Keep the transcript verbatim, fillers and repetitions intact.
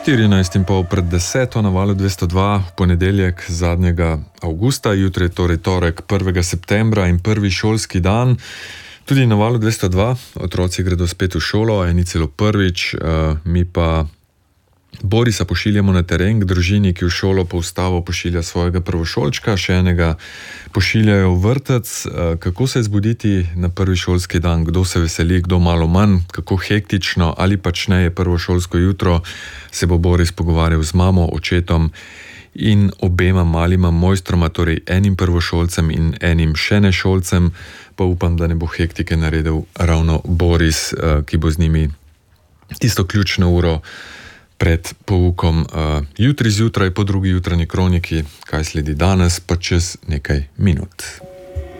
štirinajst in pol pred deseto na valu dvesto dva, ponedeljek zadnjega avgusta, jutri je torej torek prvega septembra in prvi šolski dan. Tudi na valu dvesto dva otroci gredo spet v šolo, eni celo prvič, mi pa Borisa pošiljamo na teren k družini, ki v šolo po ustavo pošilja svojega prvošolčka, še enega pošiljajo v vrtec. Kako se zbuditi na prvi šolski dan, kdo se veseli, kdo malo manj, kako hektično ali pač ne je prvo šolsko jutro, se bo Boris pogovarjal z mamo, očetom in obema malima mojstroma, torej enim prvošolcem in enim še nešolcem, pa upam, da ne bo hektike naredil ravno Boris, ki bo z njimi tisto ključno uro pred poukom uh, jutri zjutraj po drugi jutranji kroniki, kaj sledi danes, pa čez nekaj minut.